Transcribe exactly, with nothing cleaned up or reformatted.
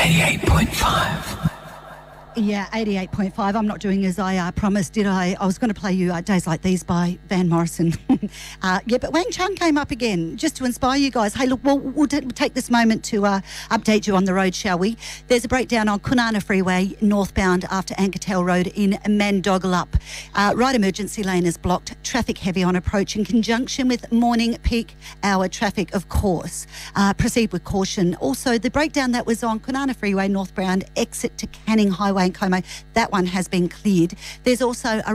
eighty-eight point five. Yeah, eighty-eight point five. I'm not doing as I uh, promised, did I? I was going to play you uh, Days Like These by Van Morrison. uh, yeah, but Wang Chung came up again just to inspire you guys. Hey, look, we'll, we'll t- take this moment to uh, update you on the road, shall we? There's a breakdown on Kwinana Freeway northbound after Ankertel Road in Mandogalup. Uh, right emergency lane is blocked. Traffic heavy on approach in conjunction with morning peak hour traffic, of course. Uh, proceed with caution. Also, the breakdown that was on Kwinana Freeway northbound exit to Canning Highway in Como, that one has been cleared. There's also a